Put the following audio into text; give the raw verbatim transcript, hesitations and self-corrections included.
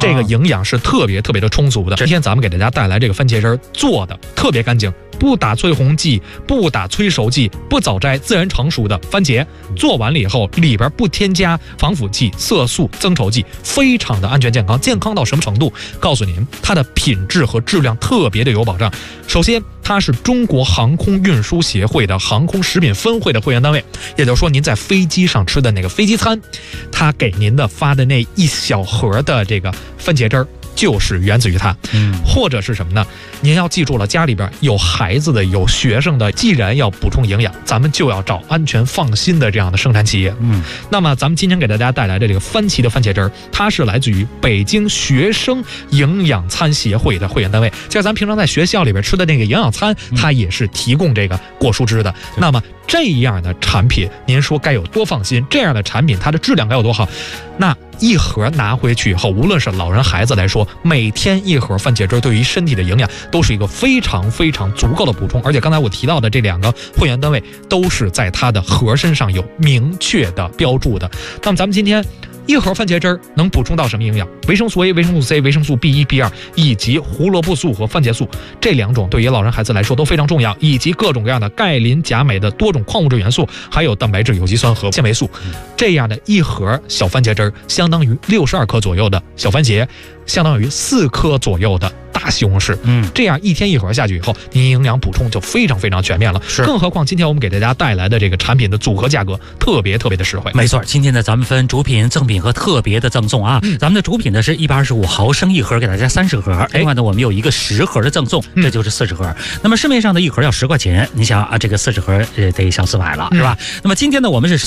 这个营养是特别特别的充足的。今天咱们给大家带来这个番茄汁儿做的特别干净，不打催红剂，不打催熟剂，不早摘，自然成熟的番茄，做完了以后里边不添加防腐剂、色素、增稠剂，非常的安全健康。健康到什么程度？告诉您，它的品质和质量特别的有保障。首先，它是中国航空运输协会的航空食品分会的会员单位，也就是说，您在飞机上吃的那个飞机餐，它给您的发的那一小盒的这个番茄汁儿，就是源自于它。嗯，或者是什么呢？您要记住了，家里边有孩子的、有学生的，既然要补充营养，咱们就要找安全放心的这样的生产企业。嗯，那么咱们今天给大家带来的这个番茄的番茄汁儿，它是来自于北京学生营养餐协会的会员单位，就是咱平常在学校里边吃的那个营养餐，它也是提供这个果蔬汁的。嗯、那么这样的产品，您说该有多放心？这样的产品，它的质量该有多好？那一盒拿回去以后，无论是老人孩子来说，每天一盒番茄汁对于身体的营养都是一个非常非常足够的补充。而且刚才我提到的这两个会员单位都是在它的盒身上有明确的标注的。那么咱们今天一盒番茄汁能补充到什么营养？维生素 A、维生素 C、维生素 B 一、B 二 以及胡萝卜素和番茄素，这两种对于老人孩子来说都非常重要，以及各种各样的钙、磷、钾、镁的多种矿物质元素，还有蛋白质、有机酸和纤维素。这样的一盒小番茄汁相当于六十二克左右的小番茄，相当于四克左右的大西红柿。嗯，这样一天一盒下去以后，您营养补充就非常非常全面了。是，更何况今天我们给大家带来的这个产品的组合价格特别特别的实惠。 没错，今天呢咱们分主品、赠品和特别的赠送啊。嗯、咱们的主品呢是一百二十五毫升一盒，给大家三十盒。另外呢，我们有一个十盒的赠送，这就是四十盒。嗯、那么市面上的一盒要十块钱，你想啊，这个四十盒呃得小四百了，是吧？嗯、那么今天呢，我们是